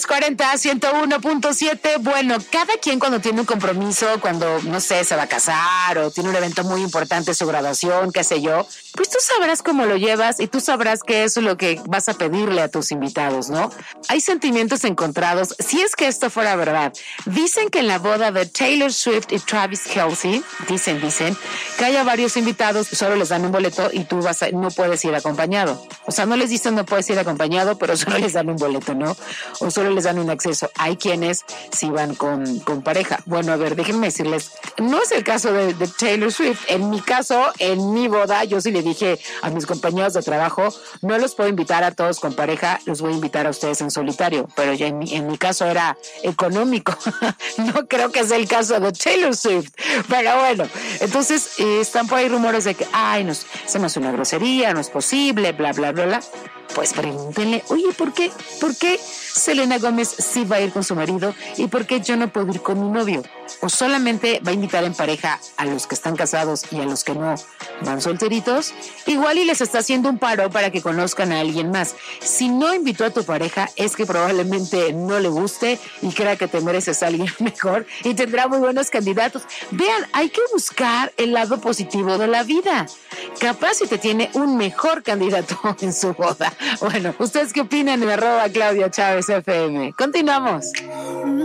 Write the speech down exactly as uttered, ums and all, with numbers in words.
cuarenta, ciento uno punto siete. Bueno, cada quien cuando tiene un compromiso, cuando, no sé, se va a casar o tiene un evento muy importante, su graduación, qué sé yo, pues tú sabrás cómo lo llevas y tú sabrás qué es lo que vas a pedirle a tus invitados, ¿no? Hay sentimientos encontrados. Si es que esto fuera verdad, dicen que en la boda de Taylor Swift y Travis Kelce, dicen, dicen, que haya varios invitados, solo les dan un boleto y tú vas a, no puedes ir acompañado. O sea, no les dicen no puedes ir acompañado, pero solo les dan un boleto, ¿no? O solo les dan un acceso. Hay quienes sí van con, con pareja. Bueno, a ver, déjenme decirles, no es el caso de, de Taylor Swift. En mi caso, en mi boda, yo sí le dije a mis compañeros de trabajo, no los puedo invitar a todos con pareja, los voy a invitar a ustedes en solitario, pero ya en mi, en mi caso era económico. No creo que sea el caso de Taylor Swift, pero bueno, entonces eh, están por ahí rumores de que, ay, nos, se nos hace una grosería, no es posible, bla, bla, bla, bla. Pues pregúntenle, oye, ¿por qué? ¿Por qué Selena Gómez sí va a ir con su marido y por qué yo no puedo ir con mi novio? ¿O solamente va a invitar en pareja a los que están casados y a los que no van solteritos? Igual y les está haciendo un paro para que conozcan a alguien más. Si no invitó a tu pareja es que probablemente no le guste y crea que te mereces a alguien mejor y tendrá muy buenos candidatos. Vean, hay que buscar el lado positivo de la vida. Capaz si te tiene un mejor candidato en su boda. Bueno, ¿ustedes qué opinan? En arroba Claudia Chávez F M. Continuamos.